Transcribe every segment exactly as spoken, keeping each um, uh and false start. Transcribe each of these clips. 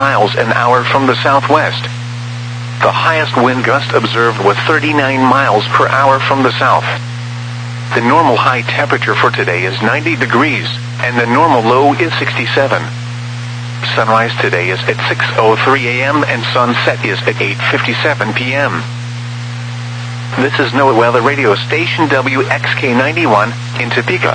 miles an hour from the southwest. The highest wind gust observed was thirty-nine miles per hour from the south. The normal high temperature for today is ninety degrees, and the normal low is sixty-seven. Sunrise today is at six oh three a m and sunset is at eight fifty-seven p m This is NOAA Weather Radio Station W X K ninety-one in Topeka.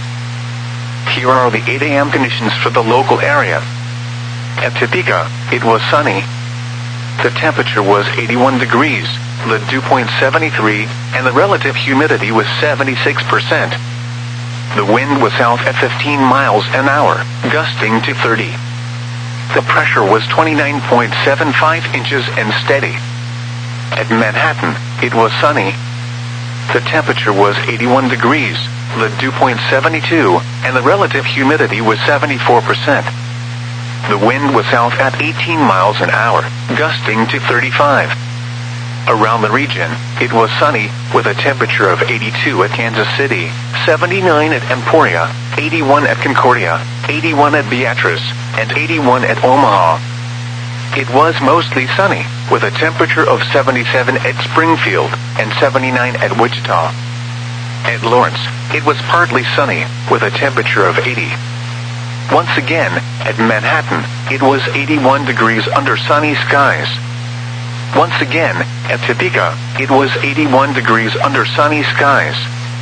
Here are the eight a m conditions for the local area. At Topeka, it was sunny. The temperature was eighty-one degrees, the dew point seventy-three, and the relative humidity was seventy-six percent. The wind was south at fifteen miles an hour, gusting to thirty. The pressure was twenty-nine point seven five inches and steady. At Manhattan, it was sunny. The temperature was eighty-one degrees, the dew point seventy-two, and the relative humidity was seventy-four percent. The wind was south at eighteen miles an hour, gusting to thirty-five. Around the region, it was sunny, with a temperature of eighty-two at Kansas City, seventy-nine at Emporia, eighty-one at Concordia, eighty-one at Beatrice, and eighty-one at Omaha. It was mostly sunny, with a temperature of seventy-seven at Springfield, and seventy-nine at Wichita. At Lawrence, it was partly sunny, with a temperature of eighty. Once again, at Manhattan, it was eighty-one degrees under sunny skies. Once again, at Topeka, it was eighty-one degrees under sunny skies.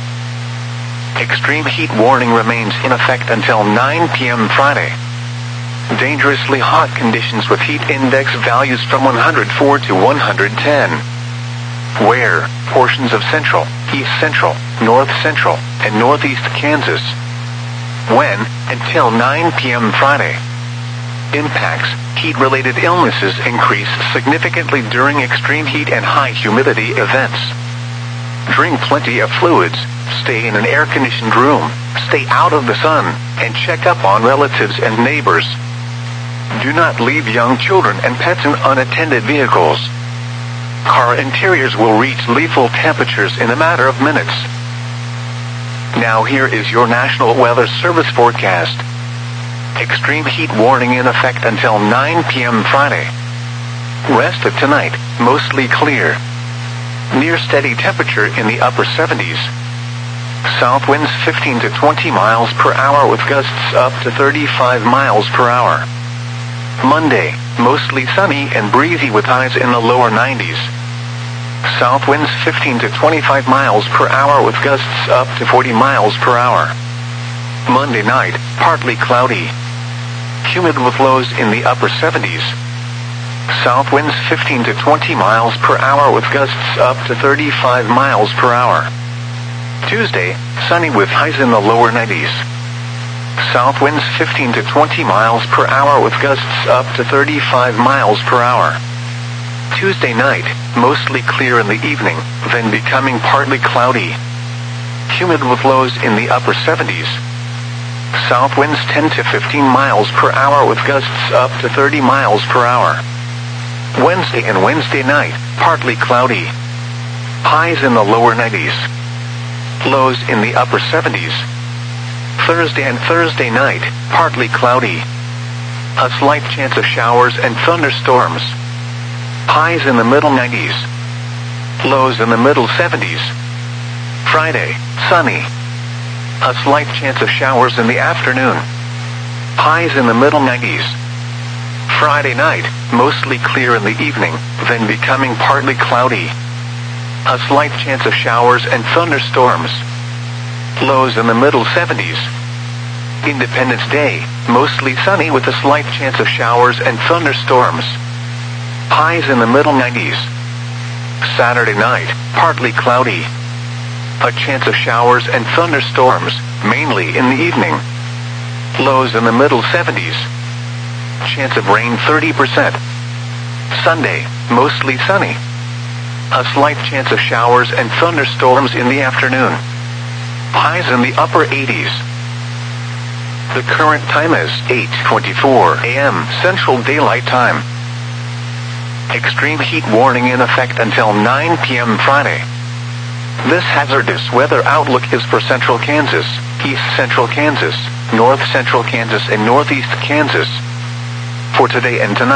Extreme heat warning remains in effect until nine p m Friday. Dangerously hot conditions with heat index values from one hundred four to one hundred ten. Where, portions of central, east central, north central, and northeast Kansas. When, until nine p m Friday. Impacts, heat-related illnesses increase significantly during extreme heat and high humidity events. Drink plenty of fluids, stay in an air-conditioned room, stay out of the sun, and check up on relatives and neighbors. Do not leave young children and pets in unattended vehicles. Car interiors will reach lethal temperatures in a matter of minutes. Now here is your National Weather Service forecast. Extreme heat warning in effect until nine p m Friday. Rest of tonight, mostly clear. Near steady temperature in the upper seventies. South winds fifteen to twenty miles per hour with gusts up to thirty-five miles per hour. Monday, mostly sunny and breezy with highs in the lower nineties. South winds fifteen to twenty-five miles per hour with gusts up to forty miles per hour. Monday night, partly cloudy. Humid with lows in the upper seventies. South winds fifteen to twenty miles per hour with gusts up to thirty-five miles per hour. Tuesday, sunny with highs in the lower nineties. South winds fifteen to twenty miles per hour with gusts up to thirty-five miles per hour. Tuesday night, mostly clear in the evening, then becoming partly cloudy. Humid with lows in the upper seventies. South winds ten to fifteen miles per hour with gusts up to thirty miles per hour. Wednesday and Wednesday night, partly cloudy. Highs in the lower nineties. Lows in the upper seventies. Thursday and Thursday night, partly cloudy. A slight chance of showers and thunderstorms. Highs in the middle nineties. Lows in the middle seventies. Friday, sunny. A slight chance of showers in the afternoon. Highs in the middle nineties. Friday night, mostly clear in the evening, then becoming partly cloudy. A slight chance of showers and thunderstorms. Lows in the middle seventies. Independence Day, mostly sunny with a slight chance of showers and thunderstorms. Highs in the middle nineties. Saturday night, partly cloudy. A chance of showers and thunderstorms, mainly in the evening. Lows in the middle seventies. Chance of rain thirty percent. Sunday, mostly sunny. A slight chance of showers and thunderstorms in the afternoon. Highs in the upper eighties. The current time is eight twenty-four a m Central Daylight Time. Extreme heat warning in effect until nine p m Friday. This hazardous weather outlook is for central Kansas, east central Kansas, north central Kansas, and northeast Kansas. For today and tonight.